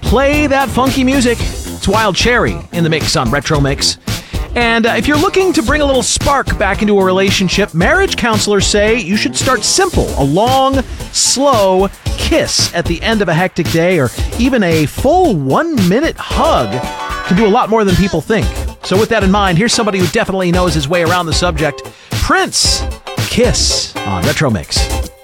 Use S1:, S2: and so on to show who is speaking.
S1: play that funky music. It's Wild Cherry in the mix on Retro Mix. And if you're looking to bring a little spark back into a relationship, marriage counselors say you should start simple. A long, slow kiss at the end of a hectic day, or even a full 1-minute hug can do a lot more than people think. So with that in mind, here's somebody who definitely knows his way around the subject. Prince, Kiss on Retro Mix.